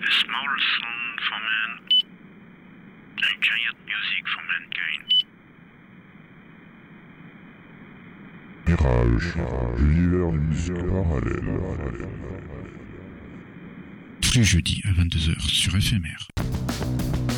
A small sound for man, a giant music for mankind. Mirage, l'univers de musique parallèle. Tous les jeudis à 22h sur FMR.